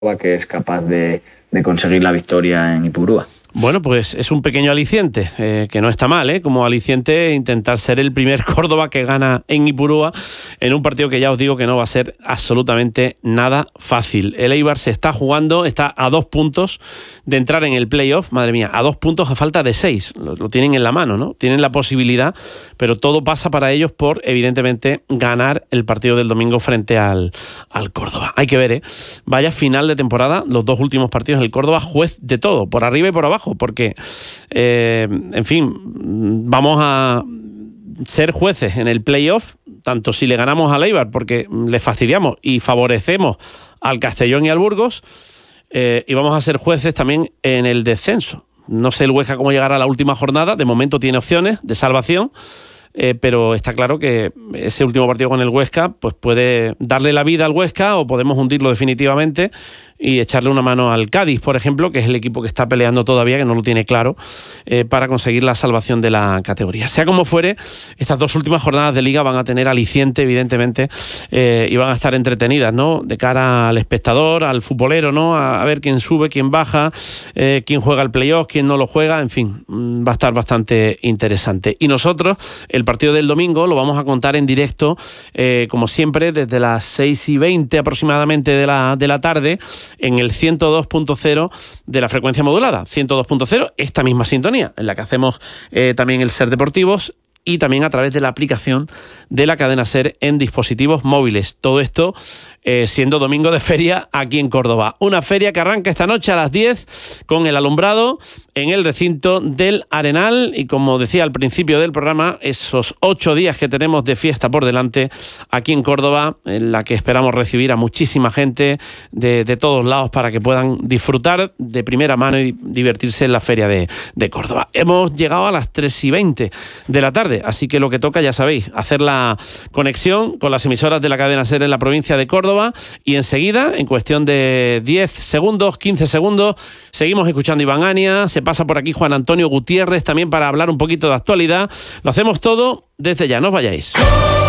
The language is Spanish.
que es capaz de conseguir la victoria en Ipurúa. Bueno, pues es un pequeño aliciente, que no está mal, como aliciente intentar ser el primer Córdoba que gana en Ipurúa en un partido que ya os digo que no va a ser absolutamente nada fácil. El Eibar se está jugando, está a 2 puntos de entrar en el playoff, madre mía, a 2 puntos a falta de 6, lo tienen en la mano, ¿no? Tienen la posibilidad, pero todo pasa para ellos por, evidentemente, ganar el partido del domingo frente al Córdoba. Hay que ver, vaya final de temporada, los 2 últimos partidos del Córdoba, juez de todo, por arriba y por abajo, porque, en fin, vamos a ser jueces en el playoff, tanto si le ganamos al Eibar, porque le fastidiamos y favorecemos al Castellón y al Burgos, y vamos a ser jueces también en el descenso. No sé el Huesca cómo llegará a la última jornada, de momento tiene opciones de salvación, pero está claro que ese último partido con el Huesca pues puede darle la vida al Huesca o podemos hundirlo definitivamente y echarle una mano al Cádiz, por ejemplo, que es el equipo que está peleando todavía, que no lo tiene claro, para conseguir la salvación de la categoría. Sea como fuere, estas 2 últimas jornadas de Liga van a tener aliciente, evidentemente, y van a estar entretenidas, ¿no? De cara al espectador, al futbolero, ¿no? A ver quién sube, quién baja, quién juega el playoff, quién no lo juega, en fin, va a estar bastante interesante. Y nosotros, el partido del domingo, lo vamos a contar en directo, como siempre, desde las 6:20 aproximadamente de la tarde, en el 102.0 de la frecuencia modulada. 102.0, esta misma sintonía, en la que hacemos también el Ser Deportivos, y también a través de la aplicación de la cadena SER en dispositivos móviles. Todo esto siendo domingo de feria aquí en Córdoba. Una feria que arranca esta noche a las 10 con el alumbrado en el recinto del Arenal, y como decía al principio del programa, esos 8 días que tenemos de fiesta por delante aquí en Córdoba, en la que esperamos recibir a muchísima gente de todos lados para que puedan disfrutar de primera mano y divertirse en la feria de Córdoba. Hemos llegado a las 3:20 de la tarde, así que lo que toca, ya sabéis, hacer la conexión con las emisoras de la cadena SER en la provincia de Córdoba, y enseguida, en cuestión de 10 segundos, 15 segundos, seguimos escuchando Iván Ania, se pasa por aquí Juan Antonio Gutiérrez también para hablar un poquito de actualidad. Lo hacemos todo desde ya, no os vayáis.